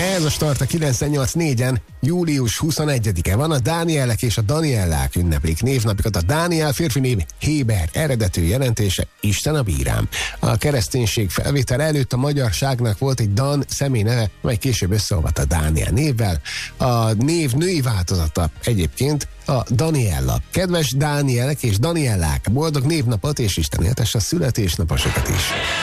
Ez a Start a 98.4-en, július 21-e van, a Dánielek és a Daniellák ünneplik névnapjukat. A Dániel férfi név Héber, eredetű jelentése Isten a bírám. A kereszténység felvétel előtt a magyarságnak volt egy Dan személyneve, mely később összeolvadt a Dániel névvel. A név női változata egyébként a Daniella. Kedves Dánielek és Daniellák, boldog névnapot és Isten éltesse a születésnaposokat is!